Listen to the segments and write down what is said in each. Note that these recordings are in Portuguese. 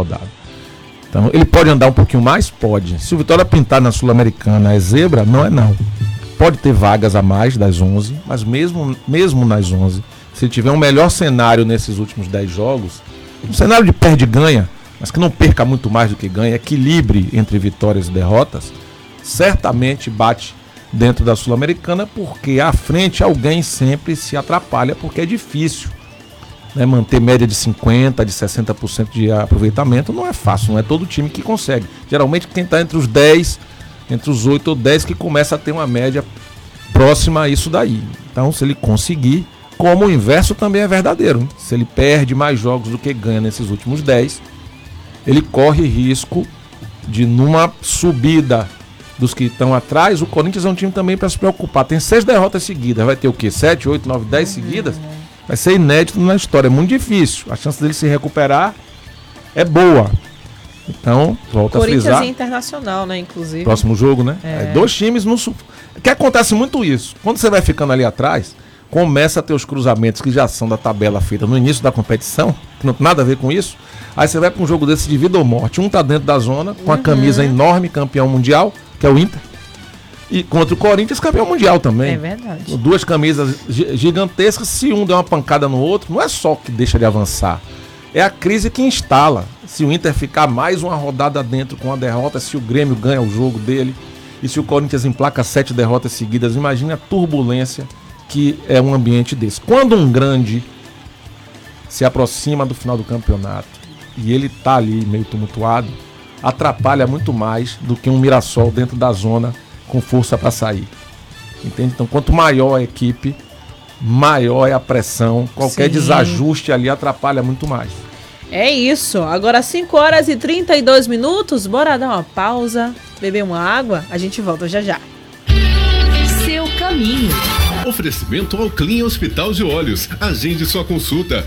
rodada. Então, ele pode andar um pouquinho mais? Pode. Se o Vitória pintar na Sul-Americana é zebra, não é não. Pode ter vagas a mais das 11, mas mesmo nas 11, se tiver um melhor cenário nesses últimos 10 jogos, um cenário de perde e ganha, mas que não perca muito mais do que ganha, equilibre entre vitórias e derrotas, certamente bate dentro da Sul-Americana, porque à frente alguém sempre se atrapalha, porque é difícil, né? Manter média de 50%, de 60% de aproveitamento não é fácil, não é todo time que consegue. Geralmente quem está entre os 10, entre os 8 ou 10 que começa a ter uma média próxima a isso daí. Então, se ele conseguir, como o inverso também é verdadeiro, hein? Se ele perde mais jogos do que ganha nesses últimos 10, ele corre risco de, numa subida dos que estão atrás, o Corinthians é um time também para se preocupar. Tem 6 derrotas seguidas, vai ter o quê? 7, 8, 9, 10 seguidas? Vai ser inédito na história, é muito difícil. A chance dele se recuperar é boa. Então, volta a frisar. Corinthians e Internacional, né, inclusive. Próximo jogo, né? Dois times no... Que acontece muito isso. Quando você vai ficando ali atrás, começa a ter os cruzamentos que já são da tabela feita no início da competição, que não tem nada a ver com isso. Aí você vai para um jogo desse de vida ou morte. Um tá dentro da zona, com a camisa enorme, campeão mundial, que é o Inter. E contra o Corinthians, campeão mundial também. É verdade. 2 camisas gigantescas, se um der uma pancada no outro, não é só que deixa de avançar. É a crise que instala. Se o Inter ficar mais uma rodada dentro com a derrota, se o Grêmio ganha o jogo dele, e se o Corinthians emplaca 7 derrotas seguidas, imagine a turbulência que é um ambiente desse. Quando um grande se aproxima do final do campeonato e ele tá ali meio tumultuado, atrapalha muito mais do que um Mirassol dentro da zona com força para sair. Entende? Então, quanto maior a equipe, maior é a pressão. Qualquer desajuste ali atrapalha muito mais. É isso. Agora 5h32. Bora dar uma pausa, beber uma água. A gente volta já já. Seu caminho. Oferecimento ao Clean Hospital de Olhos. Agende sua consulta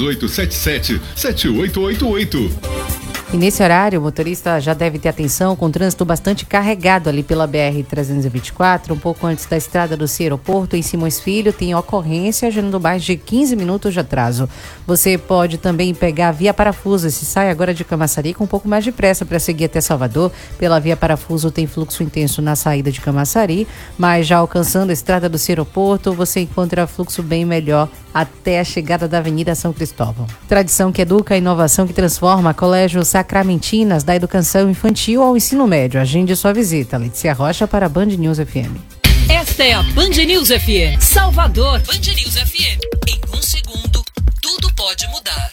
3877-7888. E nesse horário, o motorista já deve ter atenção com o trânsito bastante carregado ali pela BR-324, um pouco antes da estrada do aeroporto, em Simões Filho, tem ocorrência, gerando mais de 15 minutos de atraso. Você pode também pegar a Via Parafuso, se sai agora de Camaçari com um pouco mais de pressa para seguir até Salvador. Pela Via Parafuso tem fluxo intenso na saída de Camaçari, mas já alcançando a estrada do aeroporto, você encontra fluxo bem melhor até a chegada da Avenida São Cristóvão. Tradição que educa, inovação que transforma. Colégio Sacramentinas, da educação infantil ao ensino médio. Agende sua visita. Letícia Rocha para a Band News FM. Esta é a Band News FM. Salvador. Band News FM. Em um segundo, tudo pode mudar.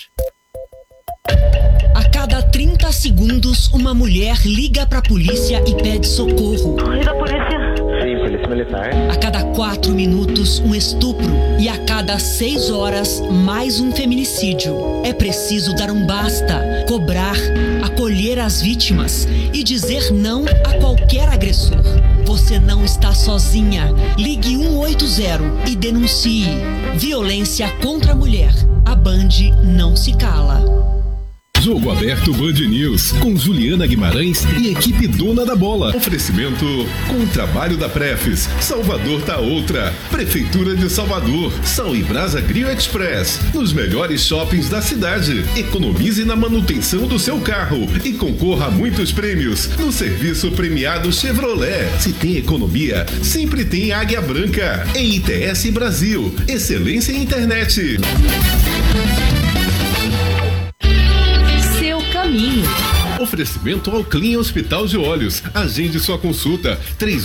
A cada 30 segundos, uma mulher liga pra polícia e pede socorro. Oi, da polícia. Sim, polícia militar. A cada 4 minutos, um estupro. E a cada 6 horas, mais um feminicídio. É preciso dar um basta, cobrar, acolher as vítimas e dizer não a qualquer agressor. Você não está sozinha. Ligue 180 e denuncie. Violência contra a mulher. A Band não se cala. Jogo Aberto Band News, com Juliana Guimarães e equipe dona da bola. Oferecimento com o trabalho da Prefis. Salvador tá outra. Prefeitura de Salvador. Sal e Brasa Grill Express. Nos melhores shoppings da cidade. Economize na manutenção do seu carro e concorra a muitos prêmios no serviço premiado Chevrolet. Se tem economia, sempre tem Águia Branca. Em ITS Brasil. Excelência em internet. Caminho. Oferecimento ao Clean Hospital de Olhos. Agende sua consulta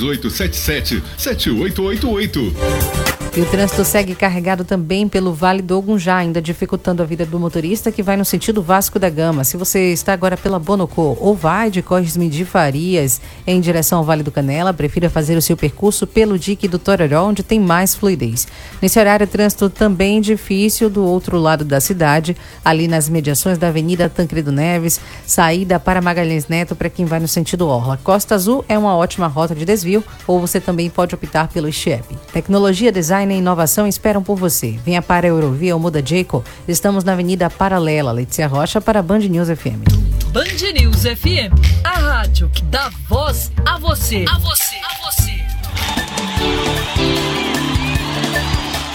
3877-7888. E o trânsito segue carregado também pelo Vale do Ogunjá, ainda dificultando a vida do motorista que vai no sentido Vasco da Gama. Se você está agora pela Bonocô ou vai de Cosme de Farias em direção ao Vale do Canela, prefira fazer o seu percurso pelo dique do Tororó, onde tem mais fluidez. Nesse horário, o trânsito também difícil do outro lado da cidade, ali nas mediações da Avenida Tancredo Neves, saída para Magalhães Neto para quem vai no sentido Orla. Costa Azul é uma ótima rota de desvio, ou você também pode optar pelo Chiep. Tecnologia, design e inovação esperam por você. Venha para a Eurovia ou Muda Jayco. Estamos na Avenida Paralela. Letícia Rocha para a Band News FM. Band News FM, a rádio que dá voz a você. A você, a você.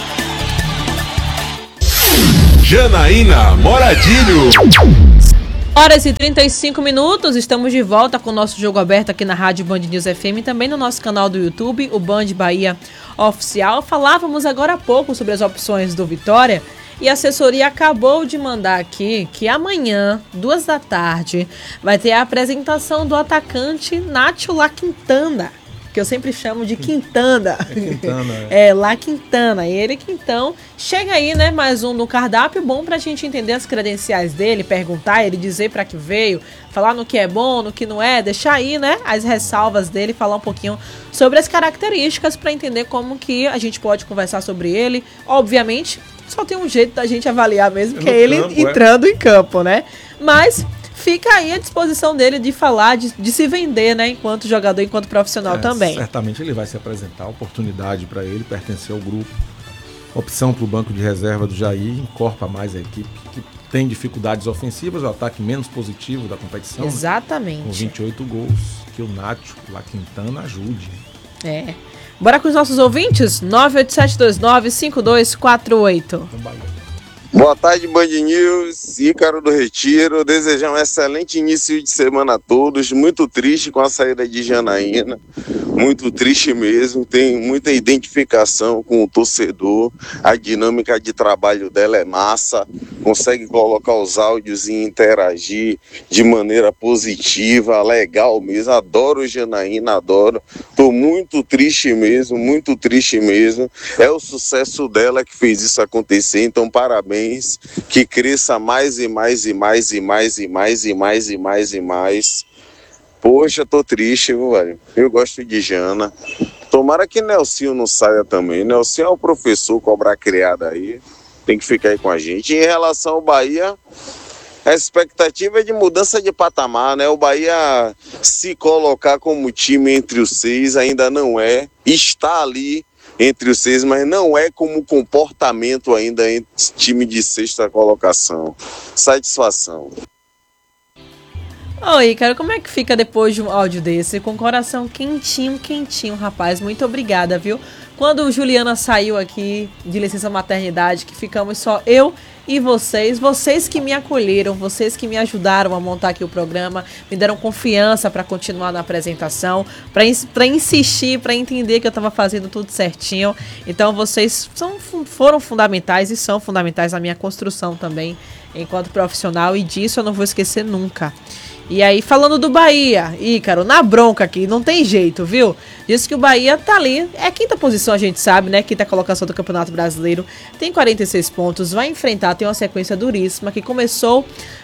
Janaína Moradilho. Horas e 35 minutos, estamos de volta com o nosso jogo aberto aqui na Rádio Band News FM e também no nosso canal do YouTube, o Band Bahia Oficial. Falávamos agora há pouco sobre as opções do Vitória e a assessoria acabou de mandar aqui que amanhã, 2 da tarde, vai ter a apresentação do atacante Nacho La Quintana, que eu sempre chamo de Quintana. La Quintana. E ele que então chega aí, né, mais um no cardápio, bom pra gente entender as credenciais dele, perguntar, ele dizer pra que veio, falar no que é bom, no que não é, deixar aí, né, as ressalvas dele, falar um pouquinho sobre as características pra entender como que a gente pode conversar sobre ele. Obviamente, só tem um jeito da gente avaliar mesmo, que é ele entrando em campo, né? Mas fica aí à disposição dele de falar, de se vender, né, enquanto jogador, enquanto profissional também. Certamente ele vai se apresentar, oportunidade para ele pertencer ao grupo. Opção para o banco de reserva do Jair, encorpa mais a equipe que tem dificuldades ofensivas, o ataque menos positivo da competição. Exatamente. Com 28 gols, que o Nacho La Quintana ajude. Bora com os nossos ouvintes? 987295248. Boa tarde, Band News, Ícaro do Retiro. Desejar um excelente início de semana a todos. Muito triste com a saída de Janaína, muito triste mesmo. Tem muita identificação com o torcedor. A dinâmica de trabalho dela é massa, consegue colocar os áudios e interagir de maneira positiva, legal mesmo. Adoro Janaína, adoro. Tô muito triste mesmo, muito triste mesmo. É o sucesso dela que fez isso acontecer, então parabéns. Que cresça mais e mais e mais e mais e mais e mais e mais e mais. Poxa, tô triste, velho. Eu gosto de Jana. Tomara que Nelsinho não saia também. Nelsinho é o professor cobrar criada aí. Tem que ficar aí com a gente. Em relação ao Bahia, a expectativa é de mudança de patamar, né? O Bahia se colocar como time entre os 6 ainda não é. Está ali entre os 6, mas não é como comportamento ainda entre time de 6ª colocação. Satisfação. Oi, cara, como é que fica depois de um áudio desse? Com o coração quentinho, rapaz. Muito obrigada, viu? Quando Juliana saiu aqui de licença maternidade, que ficamos só eu e vocês que me acolheram, vocês que me ajudaram a montar aqui o programa, me deram confiança para continuar na apresentação, para insistir, para entender que eu estava fazendo tudo certinho. Então vocês foram fundamentais e são fundamentais na minha construção também, enquanto profissional, e disso eu não vou esquecer nunca. E aí, falando do Bahia, Ícaro, na bronca aqui, não tem jeito, viu? Diz que o Bahia tá ali, é 5ª posição, a gente sabe, né? 5ª colocação do Campeonato Brasileiro, tem 46 pontos, vai enfrentar, tem uma sequência duríssima, que começou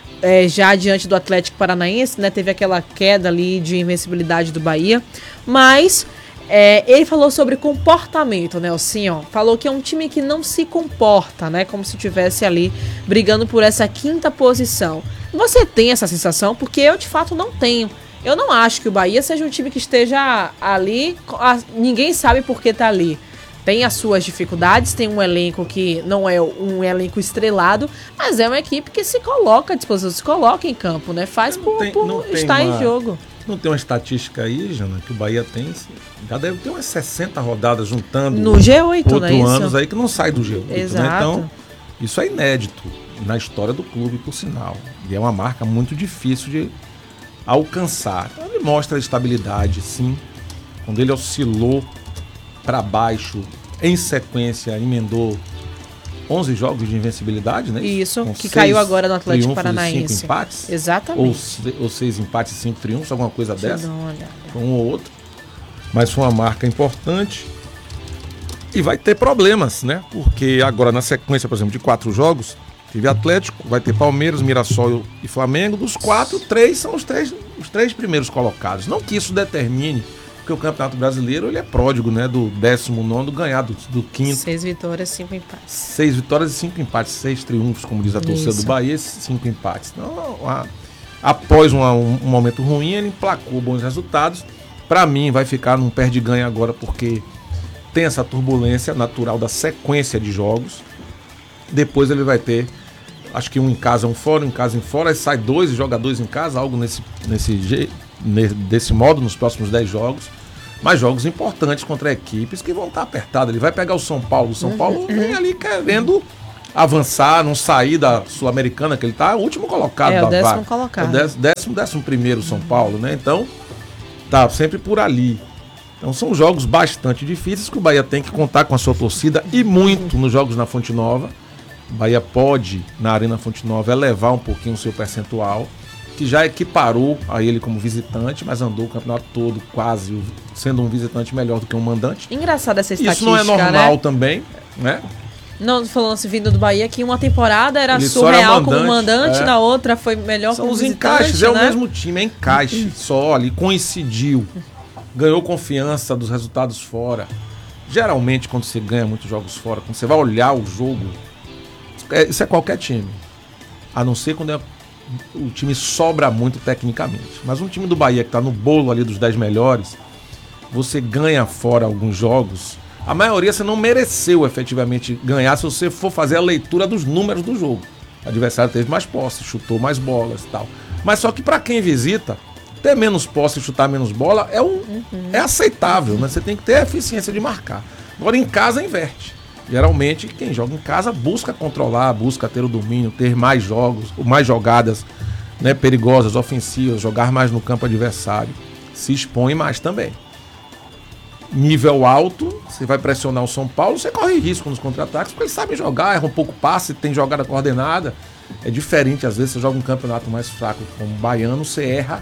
já diante do Atlético Paranaense, né? Teve aquela queda ali de invencibilidade do Bahia, mas ele falou sobre comportamento, né, Nelsinho? Falou que é um time que não se comporta, né? Como se estivesse ali brigando por essa 5ª posição. Você tem essa sensação? Porque eu, de fato, não tenho. Eu não acho que o Bahia seja um time que esteja ali, ninguém sabe por que tá ali. Tem as suas dificuldades, tem um elenco que não é um elenco estrelado, mas é uma equipe que se coloca à disposição, se coloca em campo, né? Faz por estar em jogo. Não tem uma estatística aí, Jana, que o Bahia tem, já deve ter umas 60 rodadas juntando no G8, outros não é isso? anos aí que não sai do G8, exato, né? Então, isso é inédito na história do clube, por sinal. E é uma marca muito difícil de alcançar. Ele mostra a estabilidade, sim. Quando ele oscilou para baixo, em sequência, emendou 11 jogos de invencibilidade, né? Isso, que caiu agora no Atlético Paranaense. 5 empates? Exatamente. Ou 6 empates e 5 triunfos, alguma coisa dessa. Um ou outro. Mas foi uma marca importante. E vai ter problemas, né? Porque agora, na sequência, por exemplo, de 4 jogos, teve Atlético, vai ter Palmeiras, Mirassol e Flamengo. Dos 4, 3 são os três primeiros colocados. Não que isso determine, porque o Campeonato Brasileiro ele é pródigo, né? Do 19º ganhar do 5º. 6 vitórias, 5 empates. 6 vitórias e 5 empates, 6 triunfos, como diz a torcida do Bahia, 5 empates. Então, após um momento ruim, ele emplacou bons resultados. Para mim, vai ficar num perde-ganha agora, porque tem essa turbulência natural da sequência de jogos. Depois ele vai ter, acho que um em casa, um fora, um em casa, um fora, aí sai 2 e joga 2 em casa, algo desse modo nos próximos 10 jogos. Mas jogos importantes contra equipes que vão estar apertadas. Ele vai pegar o São Paulo. O São Paulo vem ali querendo avançar, não sair da Sul-Americana, que ele tá o último colocado da o 10º vaga. colocado. É o 11º São Paulo, né? Então, tá sempre por ali. Então são jogos bastante difíceis que o Bahia tem que contar com a sua torcida e muito nos jogos na Fonte Nova. O Bahia pode, na Arena Fonte Nova, elevar um pouquinho o seu percentual, que já equiparou a ele como visitante, mas andou o campeonato todo quase sendo um visitante melhor do que um mandante. Engraçada essa estatística, isso não é normal, né? Também, né? Não, falando assim, vindo do Bahia, que uma temporada era Ele surreal mandante, como mandante, na outra foi melhor São como os visitante, encaixes, né? é o mesmo time, é encaixe só ali, coincidiu. Ganhou confiança dos resultados fora. Geralmente, quando você ganha muitos jogos fora, quando você vai olhar o jogo, isso é qualquer time. A não ser quando o time sobra muito tecnicamente. Mas um time do Bahia que está no bolo ali dos 10 melhores, você ganha fora alguns jogos. A maioria você não mereceu efetivamente ganhar se você for fazer a leitura dos números do jogo. O adversário teve mais posse, chutou mais bolas e tal. Mas só que para quem visita, ter menos posse e chutar menos bola é aceitável, né? Você tem que ter a eficiência de marcar. Agora em casa inverte. Geralmente quem joga em casa busca controlar, busca ter o domínio, ter mais jogos, mais jogadas, né, perigosas, ofensivas, jogar mais no campo adversário. Se expõe mais também. Nível alto, você vai pressionar o São Paulo, você corre risco nos contra-ataques, porque eles sabem jogar, erra um pouco passe, tem jogada coordenada. É diferente, às vezes você joga um campeonato mais fraco como o Baiano, você erra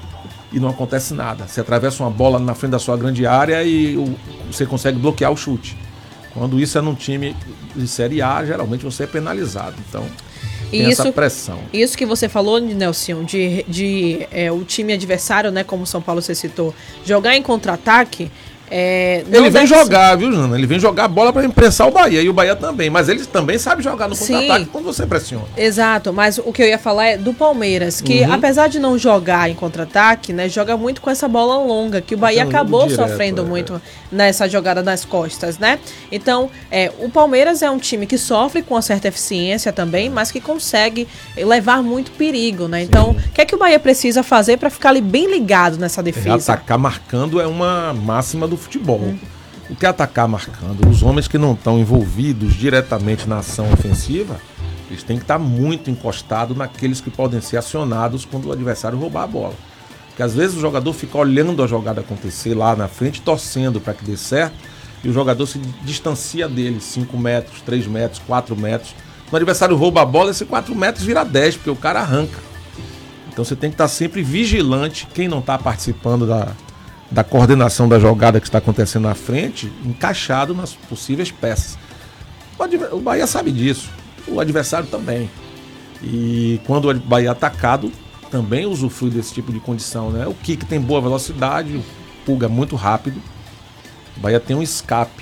e não acontece nada. Você atravessa uma bola na frente da sua grande área e você consegue bloquear o chute. Quando isso é num time de Série A, geralmente você é penalizado. Então, tem essa pressão. Isso que você falou, Nelson, de o time adversário, né, como o São Paulo você citou, jogar em contra-ataque... ele vem jogar, viu, Jana? Ele vem jogar a bola para imprensar o Bahia, e o Bahia também. Mas ele também sabe jogar no contra-ataque quando você pressiona. Exato, mas o que eu ia falar é do Palmeiras, que apesar de não jogar em contra-ataque, né, joga muito com essa bola longa, que o Bahia acabou sofrendo muito nessa jogada nas costas, né? Então, o Palmeiras é um time que sofre com uma certa eficiência também, mas que consegue levar muito perigo, né? Então, o que é que o Bahia precisa fazer para ficar ali bem ligado nessa defesa? Atacar marcando é uma máxima do futebol. O que é atacar marcando? Os homens que não estão envolvidos diretamente na ação ofensiva, eles têm que estar muito encostados naqueles que podem ser acionados quando o adversário roubar a bola. Porque às vezes o jogador fica olhando a jogada acontecer lá na frente, torcendo para que dê certo, e o jogador se distancia dele 5 metros, 3 metros, 4 metros. Quando o adversário rouba a bola, esse 4 metros vira 10, porque o cara arranca. Então você tem que estar sempre vigilante, quem não está participando da coordenação da jogada que está acontecendo na frente, encaixado nas possíveis peças. O Bahia sabe disso, o adversário também. E quando o Bahia é atacado, também usufrui desse tipo de condição, né? O Kik tem boa velocidade, o Pulga é muito rápido. O Bahia tem um escape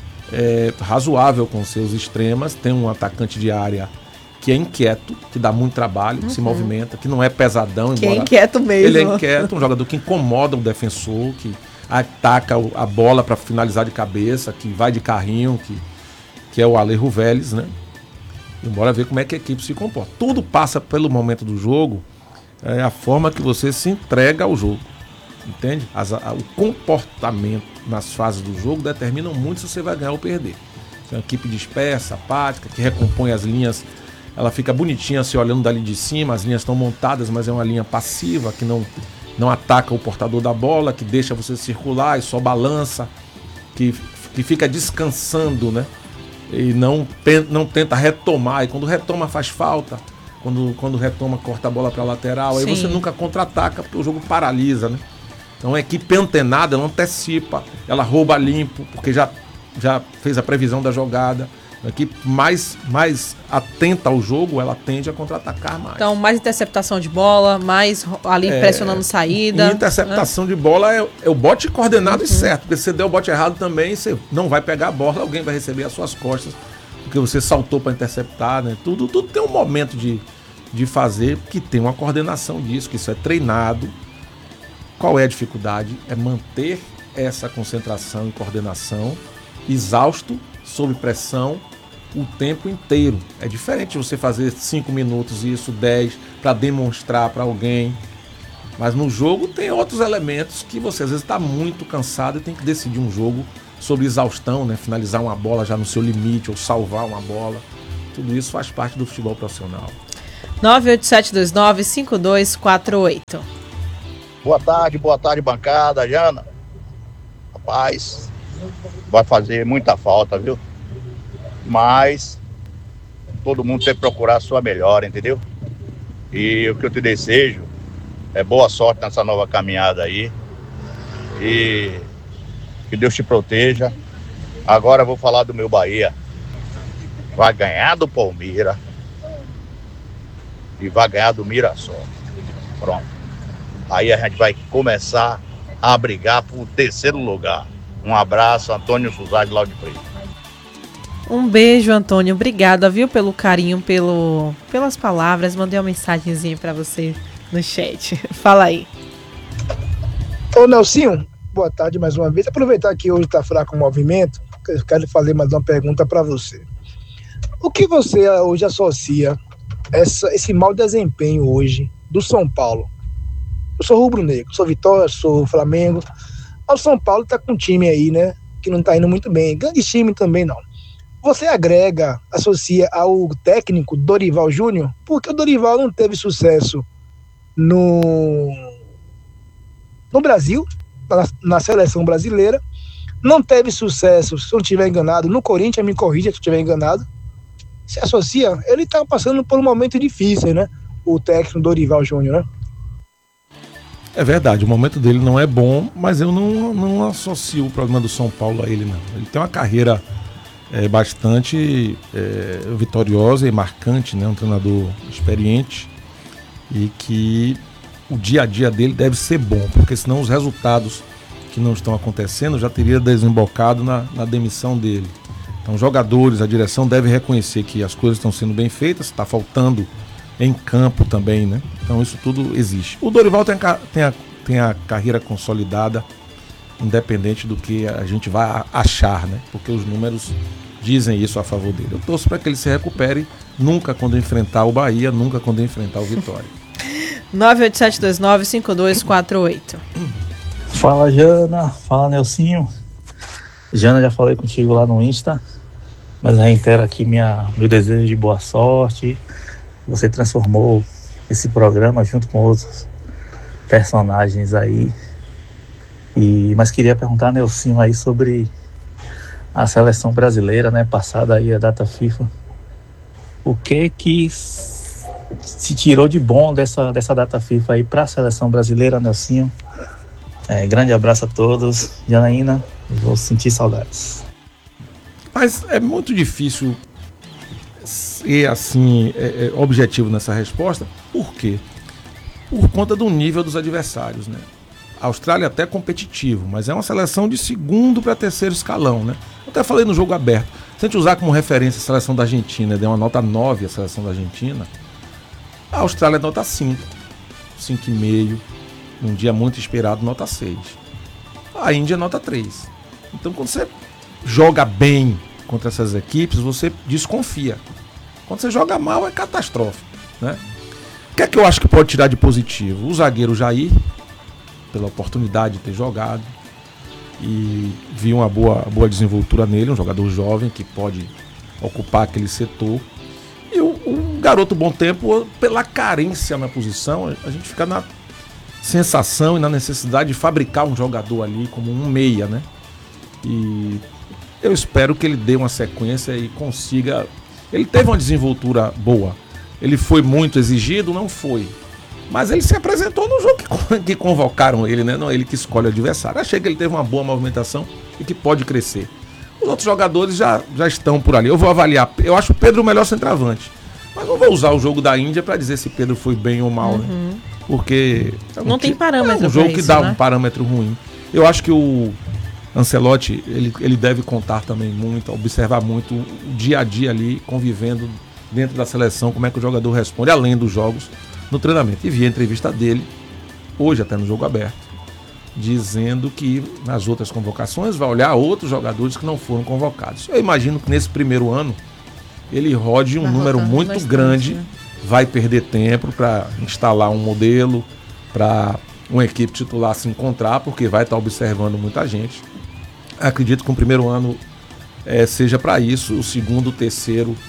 razoável com seus extremas, tem um atacante de área que é inquieto, que dá muito trabalho, que se movimenta, que não é pesadão. Que é inquieto mesmo. Ele é inquieto, um jogador que incomoda o defensor, que ataca a bola para finalizar de cabeça, que vai de carrinho, que é o Alejo Vélez, né? E bora ver como é que a equipe se comporta. Tudo passa pelo momento do jogo, a forma que você se entrega ao jogo, entende? O comportamento nas fases do jogo determinam muito se você vai ganhar ou perder. Se é uma equipe dispersa, apática, que recompõe as linhas. Ela fica bonitinha se olhando dali de cima, as linhas estão montadas, mas é uma linha passiva, que não ataca o portador da bola, que deixa você circular e só balança, que fica descansando, né? E não tenta retomar, e quando retoma faz falta, quando retoma corta a bola para a lateral, aí você nunca contra-ataca, porque o jogo paralisa, né? Então a equipe antenada, ela antecipa, ela rouba limpo, porque já fez a previsão da jogada. A equipe mais atenta ao jogo, ela tende a contra-atacar mais. Então, mais interceptação de bola, mais ali pressionando saída. E interceptação de bola é o bote coordenado e certo. Porque se você der o bote errado também, você não vai pegar a bola, alguém vai receber as suas costas, porque você saltou para interceptar, né? Tudo tem um momento de fazer, que tem uma coordenação disso, que isso é treinado. Qual é a dificuldade? É manter essa concentração e coordenação exausto, sob pressão, o tempo inteiro. É diferente você fazer 5 minutos isso, 10, para demonstrar para alguém. Mas no jogo tem outros elementos que você às vezes está muito cansado e tem que decidir um jogo sobre exaustão, né? Finalizar uma bola já no seu limite ou salvar uma bola. Tudo isso faz parte do futebol profissional. 987295248. Boa tarde, bancada, Jana. Rapaz, vai fazer muita falta, viu? Mas todo mundo tem que procurar a sua melhora, entendeu? E o que eu te desejo é boa sorte nessa nova caminhada aí. E que Deus te proteja. Agora eu vou falar do meu Bahia. Vai ganhar do Palmeiras e vai ganhar do Mirassol. Pronto. Aí a gente vai começar a brigar por terceiro lugar. Um abraço, Antônio Suzade, Lauro de Freitas. Um beijo, Antônio. Obrigada, viu, pelo carinho, pelas palavras. Mandei uma mensagenzinha pra você no chat. Fala aí. Ô, Nelsinho, boa tarde mais uma vez. Aproveitar que hoje tá fraco o movimento, eu quero fazer mais uma pergunta pra você. O que você hoje associa esse mau desempenho hoje do São Paulo? Eu sou rubro-negro, sou Vitória, sou Flamengo. O São Paulo tá com um time aí, né, que não tá indo muito bem. Grande time também não. Você associa ao técnico Dorival Júnior? Porque o Dorival não teve sucesso no Brasil, na seleção brasileira. Não teve sucesso, se eu não estiver enganado, no Corinthians, me corrija se eu estiver enganado. Se associa, ele tá passando por um momento difícil, né? O técnico Dorival Júnior, né? É verdade, o momento dele não é bom, mas eu não associo o problema do São Paulo a ele, não. Ele tem uma carreira bastante vitoriosa e marcante, né? Um treinador experiente e que o dia a dia dele deve ser bom, porque senão os resultados que não estão acontecendo já teria desembocado na demissão dele. Então os jogadores, a direção deve reconhecer que as coisas estão sendo bem feitas, está faltando em campo também, né? Então isso tudo existe. O Dorival tem a carreira consolidada, independente do que a gente vai achar, né? Porque os números dizem isso a favor dele. Eu torço para que ele se recupere, nunca quando enfrentar o Bahia, nunca quando enfrentar o Vitória. 987295248. Fala, Jana. Fala, Nelsinho. Jana, já falei contigo lá no Insta, mas reitero aqui meu desejo de boa sorte. Você transformou esse programa junto com outros personagens aí. Mas queria perguntar, Nelsinho, aí sobre a seleção brasileira, né? Passada aí a data FIFA. O que se tirou de bom dessa data FIFA aí para a seleção brasileira, Nelsinho? Grande abraço a todos. Janaína, vou sentir saudades. Mas é muito difícil ser assim objetivo nessa resposta. Por quê? Por conta do nível dos adversários, né? A Austrália é até competitivo, mas é uma seleção de segundo para terceiro escalão, né? Eu até falei no jogo aberto. Se a gente usar como referência a seleção da Argentina, deu uma nota 9 a seleção da Argentina, a Austrália é nota 5, 5,5, num dia muito esperado, nota 6. A Índia é nota 3. Então quando você joga bem contra essas equipes, você desconfia. Quando você joga mal, é catastrófico, né? O que é que eu acho que pode tirar de positivo? O zagueiro Jair, pela oportunidade de ter jogado, e vi uma boa desenvoltura nele, um jogador jovem que pode ocupar aquele setor. E o garoto Bom Tempo, pela carência na posição, a gente fica na sensação e na necessidade de fabricar um jogador ali como um meia, né? E eu espero que ele dê uma sequência e consiga. Ele teve uma desenvoltura boa. Ele foi muito exigido? Não foi. Mas ele se apresentou no jogo que convocaram ele, né? Não é ele que escolhe o adversário. Achei que ele teve uma boa movimentação e que pode crescer. Os outros jogadores já estão por ali. Eu vou avaliar. Eu acho o Pedro o melhor centroavante. Mas não vou usar o jogo da Índia para dizer se Pedro foi bem ou mal, né? Porque não tem parâmetro. É um jogo que isso, dá né? um parâmetro ruim. Eu acho que o Ancelotti, ele deve contar também muito, observar muito o dia a dia ali, convivendo dentro da seleção, como é que o jogador responde, além dos jogos, no treinamento. E vi a entrevista dele, hoje até no jogo aberto, dizendo que nas outras convocações vai olhar outros jogadores que não foram convocados. Eu imagino que nesse primeiro ano ele rode um número muito bastante, grande, né? Vai perder tempo para instalar um modelo, para uma equipe titular se encontrar, porque vai estar observando muita gente. Acredito que o primeiro ano seja para isso, o segundo, o terceiro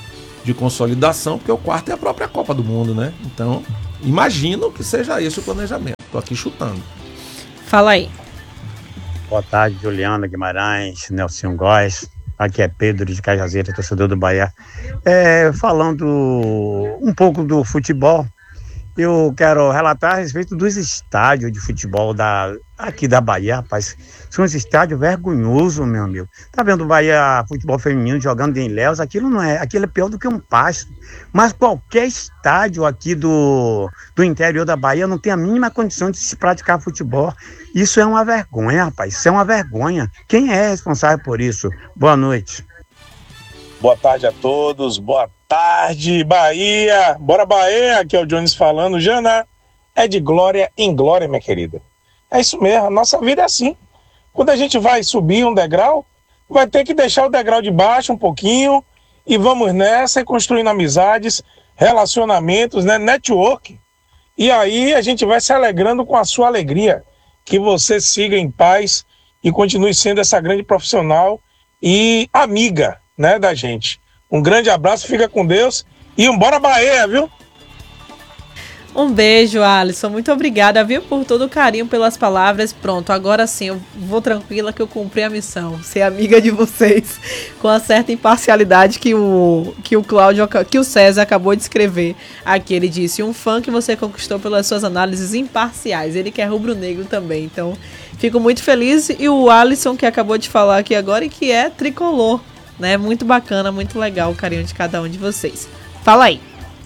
de consolidação, porque o quarto é a própria Copa do Mundo, né? Então, imagino que seja esse o planejamento. Tô aqui chutando. Fala aí. Boa tarde, Juliana Guimarães, Nelson Góes. Aqui é Pedro de Cajazeira, torcedor do Bahia. Falando um pouco do futebol, eu quero relatar a respeito dos estádios de futebol aqui da Bahia, rapaz. São uns estádios vergonhosos, meu amigo. Tá vendo o Bahia futebol feminino jogando em Ilhéus? Aquilo é pior do que um pasto. Mas qualquer estádio aqui do interior da Bahia não tem a mínima condição de se praticar futebol. Isso é uma vergonha, rapaz. Isso é uma vergonha. Quem é responsável por isso? Boa noite. Boa tarde a todos. Boa tarde, Bahia. Bora, Bahia. Aqui é o Jones falando. Jana, é de glória em glória, minha querida. É isso mesmo. A nossa vida é assim. Quando a gente vai subir um degrau, vai ter que deixar o degrau de baixo um pouquinho e vamos nessa e construindo amizades, relacionamentos, né? Network. E aí a gente vai se alegrando com a sua alegria. Que você siga em paz e continue sendo essa grande profissional e amiga, né, da gente. Um grande abraço, fica com Deus e bora Bahia, viu? Um beijo, Alisson. Muito obrigada, viu, por todo o carinho, pelas palavras. Pronto, agora sim, eu vou tranquila que eu cumpri a missão. Ser amiga de vocês com a certa imparcialidade que o César acabou de escrever aqui. Ele disse, um fã que você conquistou pelas suas análises imparciais. Ele que é rubro-negro também, então fico muito feliz. E o Alisson, que acabou de falar aqui agora e que é tricolor, né? Muito bacana, muito legal o carinho de cada um de vocês. Fala aí.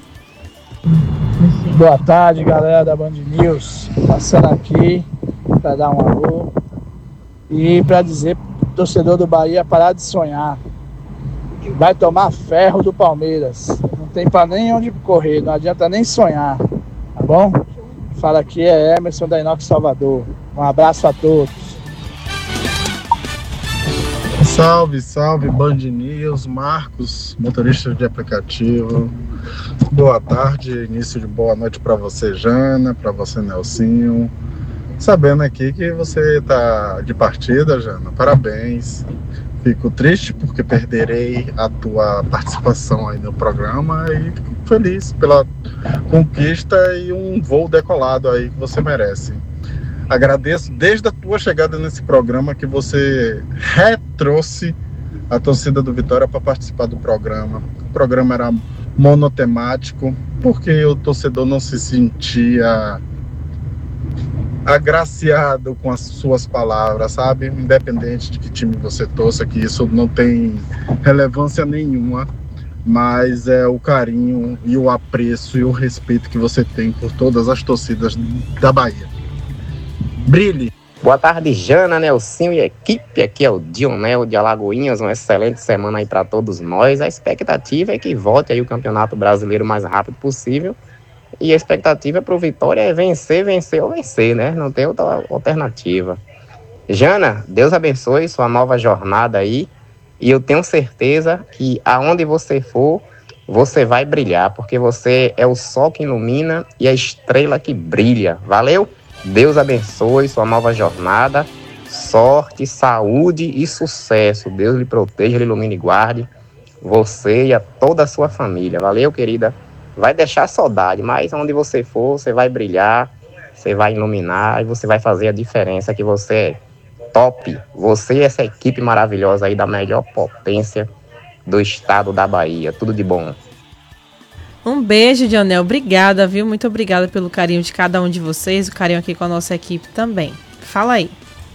Boa tarde, galera da Band News. Passando aqui para dar um alô e para dizer pro torcedor do Bahia parar de sonhar. Vai tomar ferro do Palmeiras. Não tem para nem onde correr, não adianta nem sonhar. Tá bom? Fala aqui é Emerson da Inox Salvador. Um abraço a todos. Salve, salve, Band News, Marcos, motorista de aplicativo. Boa tarde, início de boa noite para você, Jana, para você, Nelsinho. Sabendo aqui que você tá de partida, Jana, parabéns. Fico triste porque perderei a tua participação aí no programa e fico feliz pela conquista e um voo decolado aí que você merece. Agradeço desde a tua chegada nesse programa que você retrouxe a torcida do Vitória para participar do programa. O programa era monotemático, porque o torcedor não se sentia agraciado com as suas palavras, sabe? Independente de que time você torça, que isso não tem relevância nenhuma, mas é o carinho e o apreço e o respeito que você tem por todas as torcidas da Bahia. Brilhe! Boa tarde, Jana, Nelsinho e equipe. Aqui é o Dionel de Alagoinhas. Uma excelente semana aí para todos nós. A expectativa é que volte aí o Campeonato Brasileiro o mais rápido possível. E a expectativa para o Vitória é vencer, vencer ou vencer, né? Não tem outra alternativa. Jana, Deus abençoe sua nova jornada aí. E eu tenho certeza que aonde você for, você vai brilhar. Porque você é o sol que ilumina e a estrela que brilha. Valeu? Deus abençoe sua nova jornada, sorte, saúde e sucesso. Deus lhe proteja, lhe ilumine e guarde você e a toda a sua família. Valeu, querida? Vai deixar saudade, mas onde você for, você vai brilhar, você vai iluminar e você vai fazer a diferença, que você é top. Você e essa equipe maravilhosa aí da melhor potência do estado da Bahia. Tudo de bom. Um beijo, Dionel. Obrigada, viu? Muito obrigada pelo carinho de cada um de vocês, o carinho aqui com a nossa equipe também. Fala aí.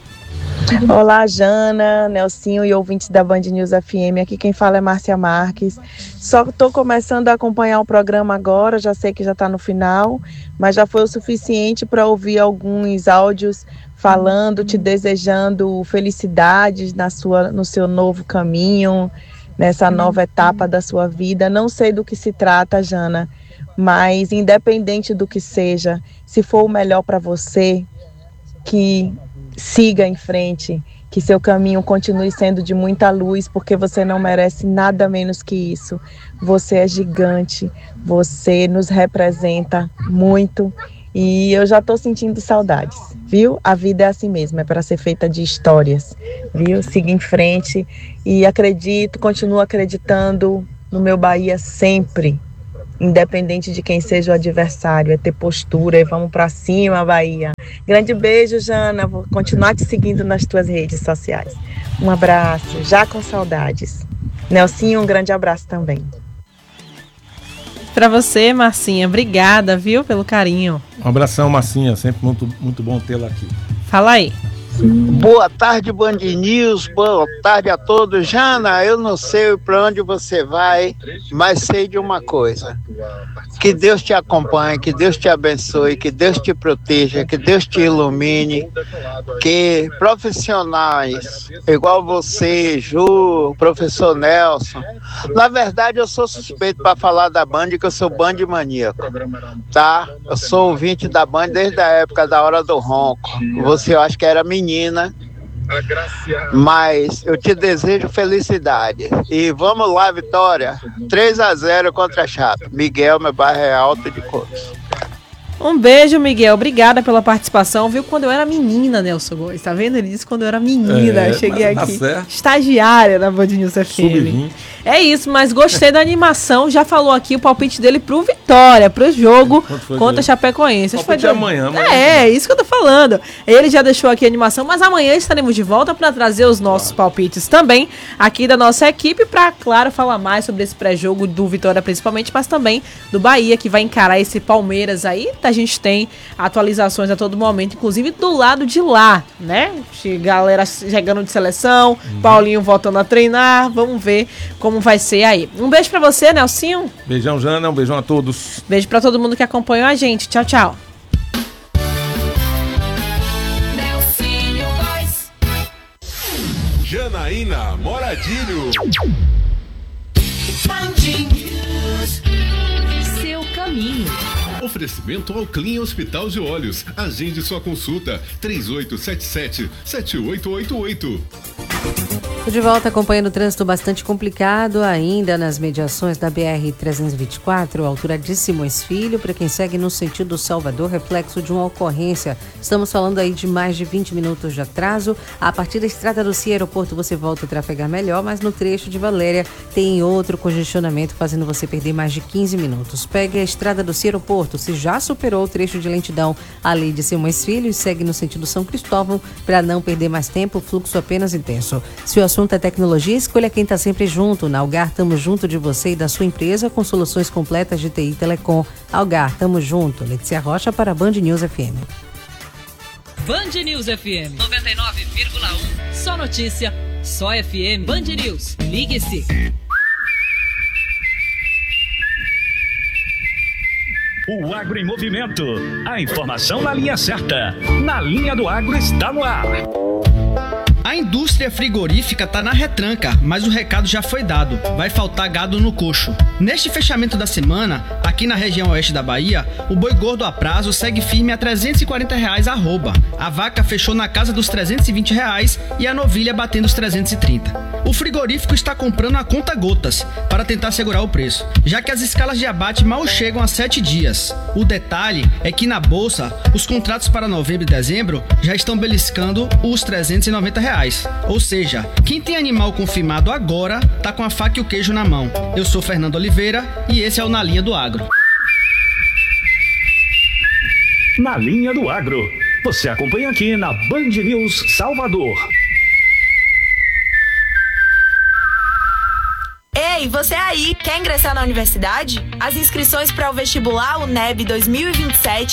Olá, Jana, Nelsinho e ouvintes da Band News FM. Aqui quem fala é Márcia Marques. Só estou começando a acompanhar o programa agora, já sei que já está no final, mas já foi o suficiente para ouvir alguns áudios falando, te desejando felicidades no seu novo caminho, nessa nova etapa da sua vida. Não sei do que se trata, Jana, mas independente do que seja, se for o melhor para você, que siga em frente, que seu caminho continue sendo de muita luz, porque você não merece nada menos que isso. Você é gigante, você nos representa muito e eu já estou sentindo saudades, viu? A vida é assim mesmo, é para ser feita de histórias, viu? Siga em frente e continuo acreditando no meu Bahia sempre. Independente de quem seja o adversário, é ter postura e vamos pra cima, Bahia. Grande beijo, Jana. Vou continuar te seguindo nas tuas redes sociais. Um abraço, já com saudades. Nelsinho, um grande abraço também. Pra você, Marcinha. Obrigada, viu, pelo carinho. Um abração, Marcinha. Sempre muito bom tê-la aqui. Fala aí. Boa tarde, Band News. Boa tarde a todos. Jana, eu não sei para onde você vai, mas sei de uma coisa. Que Deus te acompanhe, que Deus te abençoe, que Deus te proteja, que Deus te ilumine, que profissionais igual você, Ju, o professor Nelson. Na verdade, eu sou suspeito para falar da Band, que eu sou Band maníaco, tá? Eu sou ouvinte da Band desde a época da Hora do Ronco. Você, eu acho que era menina, mas eu te desejo felicidade. E vamos lá, Vitória. 3-0 contra a Chape. Miguel, meu bairro é Alto de Cores. Um beijo, Miguel. Obrigada pela participação. Viu quando eu era menina, Nelson Góes. Tá vendo? Ele disse quando eu era menina. Eu cheguei aqui, estagiária da Band News FM. É isso, mas gostei da animação. Já falou aqui o palpite dele pro Vitória, pro jogo contra a Chapecoense. Palpite amanhã. É isso que eu tô falando. Ele já deixou aqui a animação, mas amanhã estaremos de volta para trazer os nossos palpites também aqui da nossa equipe para, claro, falar mais sobre esse pré-jogo do Vitória principalmente, mas também do Bahia, que vai encarar esse Palmeiras aí. A gente tem atualizações a todo momento, inclusive do lado de lá, né? Galera chegando de seleção, Paulinho voltando a treinar. Vamos ver como vai ser aí. Um beijo pra você, Nelsinho. Beijão, Jana. Um beijão a todos. Beijo pra todo mundo que acompanhou a gente. Tchau, tchau. Janaína Moradilho. Seu caminho. Oferecimento ao Clean Hospital de Olhos. Agende sua consulta 3877-7888. De volta acompanhando o trânsito bastante complicado ainda nas mediações da BR-324, altura de Simões Filho, para quem segue no sentido Salvador, reflexo de uma ocorrência. Estamos falando aí de mais de 20 minutos de atraso. A partir da Estrada do Cia Aeroporto você volta a trafegar melhor, mas no trecho de Valéria tem outro congestionamento fazendo você perder mais de 15 minutos. Pegue a Estrada do Cia Aeroporto, se já superou o trecho de lentidão ali de Simões Filho e segue no sentido São Cristóvão para não perder mais tempo, fluxo apenas intenso. Se o assunto é tecnologia, escolha quem está sempre junto. Na Algar, estamos junto de você e da sua empresa com soluções completas de TI e Telecom. Algar, estamos junto. Letícia Rocha para Band News FM. Band News FM 99,1. Só notícia, só FM. Band News. Ligue-se. O Agro em Movimento. A informação na linha certa. Na linha do Agro está no ar. A indústria frigorífica está na retranca, mas o recado já foi dado. Vai faltar gado no coxo. Neste fechamento da semana, aqui na região oeste da Bahia, o boi gordo a prazo segue firme a R$340 arroba. A vaca fechou na casa dos R$320 e a novilha batendo os 330. O frigorífico está comprando a conta gotas para tentar segurar o preço, já que as escalas de abate mal chegam a 7 dias. O detalhe é que na bolsa, os contratos para novembro e dezembro já estão beliscando os R$390. Ou seja, quem tem animal confirmado agora tá com a faca e o queijo na mão. Eu sou Fernando Oliveira e esse é o Na Linha do Agro. Na Linha do Agro. Você acompanha aqui na Band News Salvador. Ei, você aí, quer ingressar na universidade? As inscrições para o vestibular UNEB 2027